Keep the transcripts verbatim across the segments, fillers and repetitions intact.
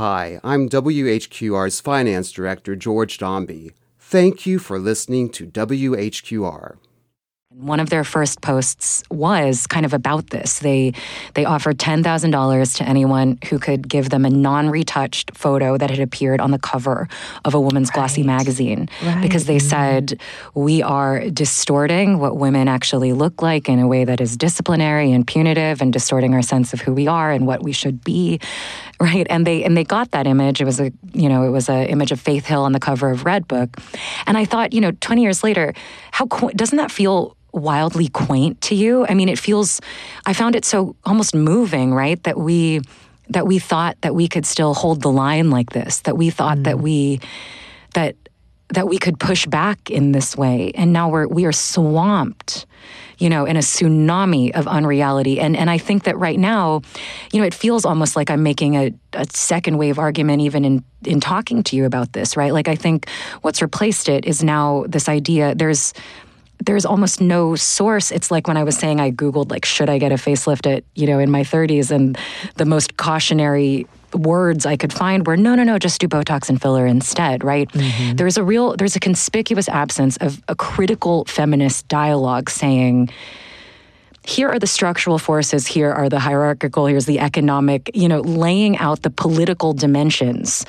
Hi, I'm W H Q R's Finance Director, George Dombey. Thank you for listening to W H Q R. One of their first posts was kind of about this. They they offered ten thousand dollars to anyone who could give them a non-retouched photo that had appeared on the cover of a woman's right. glossy magazine. Right. Because they said, we are distorting what women actually look like in a way that is disciplinary and punitive and distorting our sense of who we are and what we should be. Right. And they and they got that image. It was a, you know, it was an image of Faith Hill on the cover of Redbook. And I thought, you know, twenty years later, how doesn't that feel wildly quaint to you? I mean, it feels, I found it so almost moving, right? That we, that we thought that we could still hold the line like this, that we thought mm. that we, that, that we could push back in this way. And now we're, we are swamped, you know, in a tsunami of unreality. And, and I think that right now, you know, it feels almost like I'm making a, a second wave argument even in, in talking to you about this, right? Like, I think what's replaced it is now this idea, there's, there's almost no source. It's like when I was saying I Googled, like, should I get a facelift at, you know, in my thirties? And the most cautionary words I could find were, no, no, no, just do Botox and filler instead, right? Mm-hmm. There's a real, there's a conspicuous absence of a critical feminist dialogue saying, here are the structural forces, here are the hierarchical, here's the economic, you know, laying out the political dimensions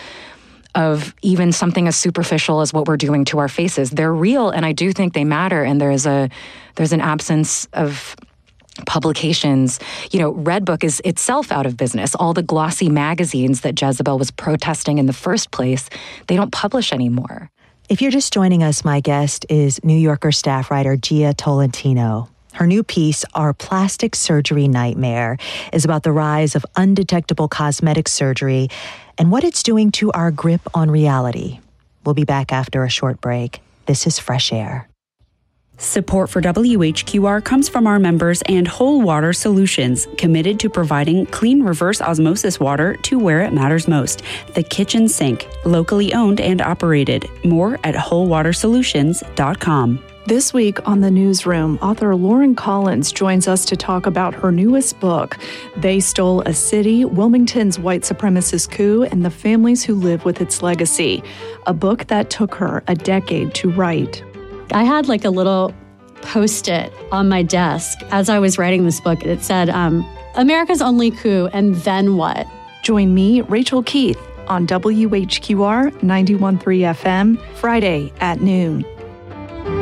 of even something as superficial as what we're doing to our faces. They're real, and I do think they matter, and there's a there's an absence of publications. You know, Redbook is itself out of business. All the glossy magazines that Jezebel was protesting in the first place, they don't publish anymore. If you're just joining us, my guest is New Yorker staff writer Jia Tolentino. Her new piece, Our Plastic Surgery Nightmare, is about the rise of undetectable cosmetic surgery and what it's doing to our grip on reality. We'll be back after a short break. This is Fresh Air. Support for W H Q R comes from our members and Whole Water Solutions, committed to providing clean reverse osmosis water to where it matters most, the kitchen sink, locally owned and operated. More at whole water solutions dot com. This week on The Newsroom, author Lauren Collins joins us to talk about her newest book, They Stole a City, Wilmington's White Supremacist Coup and the Families Who Live with Its Legacy, a book that took her a decade to write. I had like a little Post-it on my desk as I was writing this book. It said, um, America's only coup, and then what? Join me, Rachel Keith, on W H Q R ninety-one point three F M, Friday at noon.